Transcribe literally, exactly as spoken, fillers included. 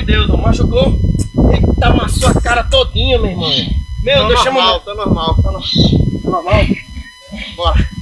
Deus, não machucou? Eita, amassou a cara todinha, meu irmão. Meu Deus, tá chama normal, tá normal, tá normal. Tá normal? Bora.